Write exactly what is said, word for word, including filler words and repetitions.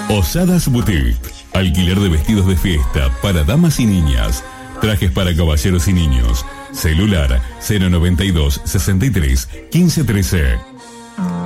Osadas Boutique. Alquiler de vestidos de fiesta para damas y niñas. Trajes para caballeros y niños. Celular cero noventa y dos, sesenta y tres, quince trece.